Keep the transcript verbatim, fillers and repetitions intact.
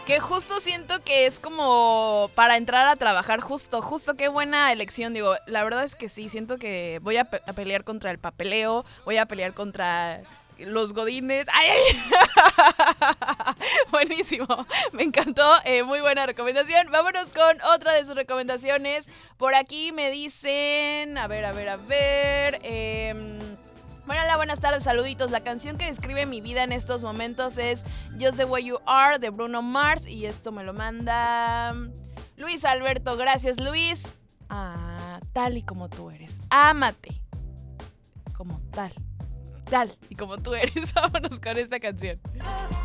Que justo siento que es como para entrar a trabajar, justo, justo qué buena elección, digo, la verdad es que sí, siento que voy a, pe- a pelear contra el papeleo, voy a pelear contra los godines. ¡Ay, ay! Buenísimo, me encantó, eh, muy buena recomendación. Vámonos con otra de sus recomendaciones. Por aquí me dicen, a ver, a ver, a ver, eh... Bueno, hola, buenas tardes, saluditos. La canción que describe mi vida en estos momentos es Just the Way You Are de Bruno Mars. Y esto me lo manda Luis Alberto. Gracias, Luis. Ah, tal y como tú eres. Ámate. Como tal. Tal y como tú eres. Vámonos con esta canción.